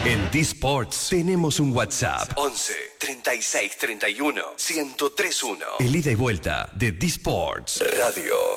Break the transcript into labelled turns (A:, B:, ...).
A: En D-Sports tenemos un WhatsApp 11 36 31 1031. El ida y vuelta de D-Sports Radio.